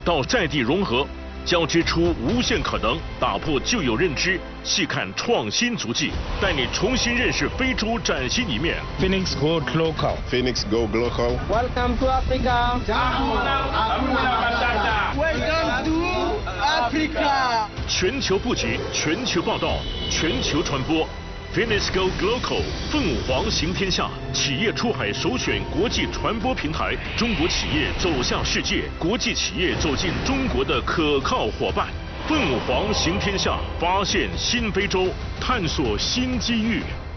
到在地融合，交织出无限可能，打破旧有认知，细看创新足迹，带你重新认识非洲崭新一面。 Phoenix Go Local. Phoenix Go Local. Welcome to Africa. Welcome to Africa. 全球布局，全球报道，全球传播。Phoenix Go Local 凤凰行天下，企业出海首选国际传播平台，中国企业走向世界，国际企业走进中国的可靠伙伴。凤凰行天下，发现新非洲，探索新机遇。